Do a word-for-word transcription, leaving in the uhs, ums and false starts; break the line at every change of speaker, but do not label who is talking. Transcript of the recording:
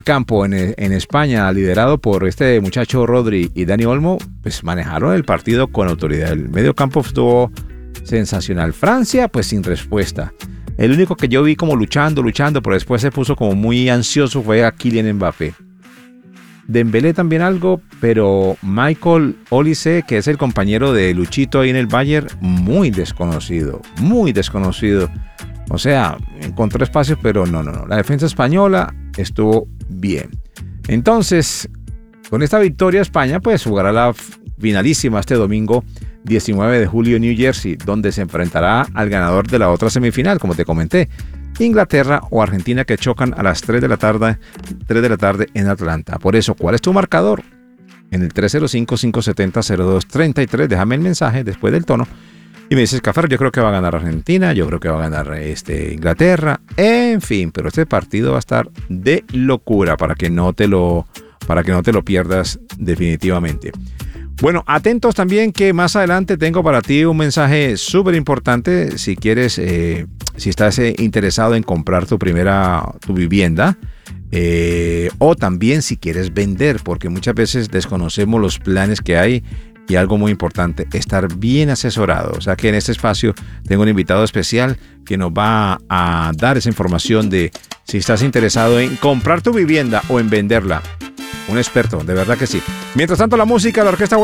campo en, en España, liderado por este muchacho Rodri y Dani Olmo, pues manejaron el partido con autoridad. El medio campo estuvo sensacional. Francia, pues sin respuesta. El único que yo vi como luchando, luchando, pero después se puso como muy ansioso fue a Kylian Mbappé. Dembélé también algo, pero Michael Olise, que es el compañero de Luchito ahí en el Bayern, muy desconocido, muy desconocido. O sea, encontró espacios, pero no, no, no. La defensa española estuvo bien. Entonces, con esta victoria España, pues jugará la finalísima este domingo diecinueve de julio en New Jersey, donde se enfrentará al ganador de la otra semifinal, como te comenté, Inglaterra o Argentina, que chocan a las tres de la tarde, tres de la tarde en Atlanta. Por eso, ¿cuál es tu marcador? En el tres cero cinco, cinco siete cero, cero dos tres tres, déjame el mensaje después del tono y me dices, Café, yo creo que va a ganar Argentina, yo creo que va a ganar este, Inglaterra, en fin, pero este partido va a estar de locura para que no te lo, para que no te lo pierdas definitivamente. Bueno, atentos también que más adelante tengo para ti un mensaje súper importante si quieres, eh, si estás eh, interesado en comprar tu primera, tu vivienda, eh, o también si quieres vender, porque muchas veces desconocemos los planes que hay y algo muy importante, estar bien asesorado. O sea que en este espacio tengo un invitado especial que nos va a dar esa información de si estás interesado en comprar tu vivienda o en venderla. Un experto, de verdad que sí. Mientras tanto, la música, la orquesta